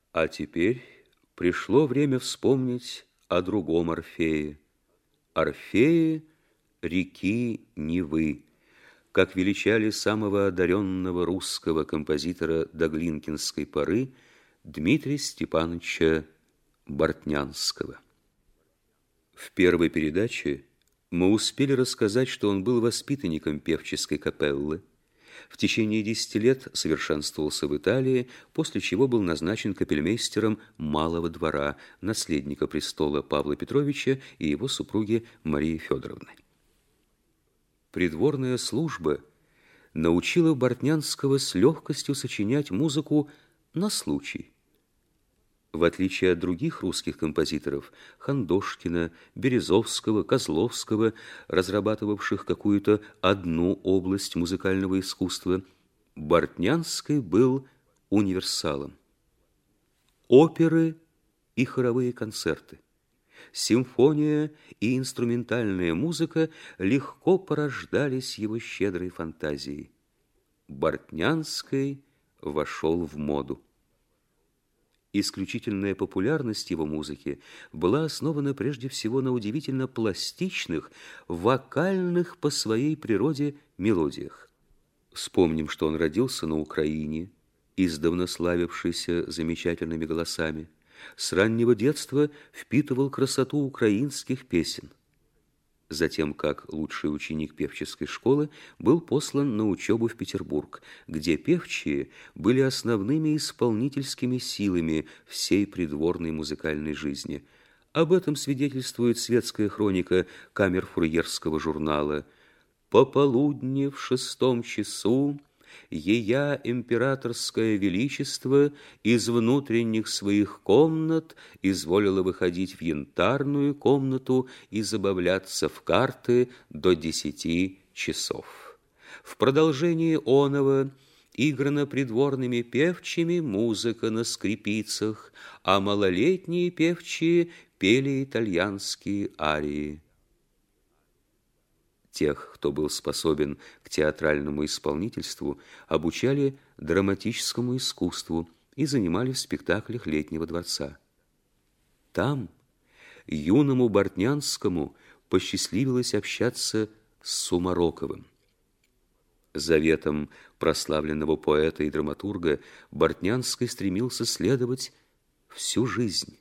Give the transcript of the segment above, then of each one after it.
А теперь пришло время вспомнить о другом Орфее. Орфее реки Невы, как величали самого одаренного русского композитора до глинкинской поры Дмитрия Степановича Бортнянского. В первой передаче мы успели рассказать, что он был воспитанником певческой капеллы. В течение 10 лет совершенствовался в Италии, после чего был назначен капельмейстером Малого двора, наследника престола Павла Петровича и его супруги Марии Федоровны. Придворная служба научила Бортнянского с легкостью сочинять музыку на случай. В отличие от других русских композиторов, Хандошкина, Березовского, Козловского, разрабатывавших какую-то одну область музыкального искусства, Бортнянский был универсалом. Оперы и хоровые концерты, симфония и инструментальная музыка легко порождались его щедрой фантазией. Бортнянский вошел в моду. Исключительная популярность его музыки была основана прежде всего на удивительно пластичных, вокальных по своей природе мелодиях. Вспомним, что он родился на Украине, издавна славившийся замечательными голосами. С раннего детства впитывал красоту украинских песен. Затем, как лучший ученик певческой школы, был послан на учебу в Петербург, где певчие были основными исполнительскими силами всей придворной музыкальной жизни. Об этом свидетельствует светская хроника камерфурьерского журнала. «Пополудни в 6 часу ея императорское величество из внутренних своих комнат изволило выходить в янтарную комнату и забавляться в карты до 10 часов. В продолжении оного играна придворными певчими музыка на скрипицах, а малолетние певчие пели итальянские арии». Тех, кто был способен к театральному исполнительству, обучали драматическому искусству и занимали в спектаклях Летнего дворца. Там юному Бортнянскому посчастливилось общаться с Сумароковым. Заветом прославленного поэта и драматурга Бортнянский стремился следовать всю жизнь.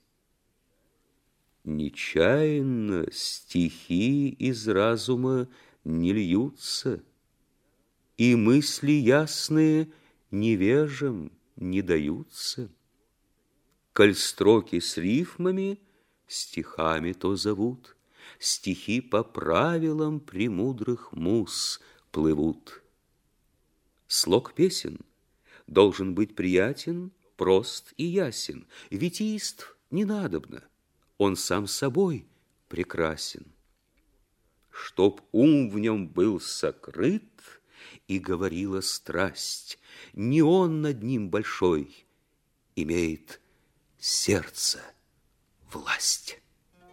«Нечаянно стихи из разума не льются, и мысли ясные невежам не даются. Коль строки с рифмами стихами то зовут, стихи по правилам премудрых муз плывут. Слог песен должен быть приятен, прост и ясен, витийств не надобно, он сам собой прекрасен. Чтоб ум в нем был сокрыт, и говорила страсть, не он над ним большой, имеет сердце власть».